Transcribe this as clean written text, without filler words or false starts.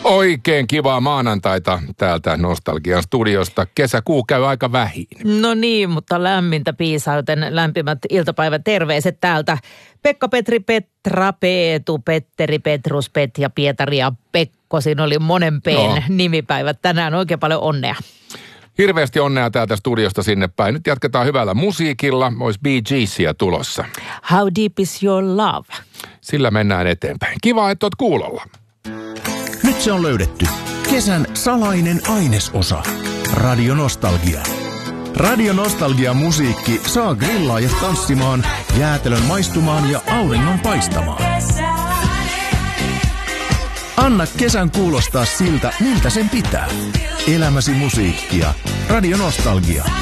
Oikein kivaa maanantaita täältä Nostalgian studiosta. Kesäkuu käy aika vähin. No niin, mutta lämmintä piisaa, joten lämpimät iltapäivän terveiset täältä. Pekka, Petri, Petra, Peetu, Petteri, Petrus, Pet ja Pietari ja Pekko. Siinä oli monen P:n nimipäivät tänään. Oikein paljon onnea. Hirveästi onnea täältä studiosta sinne päin. Nyt jatketaan hyvällä musiikilla. Olisi Bee Geesia tulossa. How deep is your love? Sillä mennään eteenpäin. Kiva, että oot kuulolla. Nyt se on löydetty. Kesän salainen ainesosa. Radio Nostalgia. Radio Nostalgia musiikki saa grillaajat tanssimaan, jäätelön maistumaan ja auringon paistamaan. Anna kesän kuulostaa siltä, miltä sen pitää. Elämäsi musiikkia. Radio Nostalgia.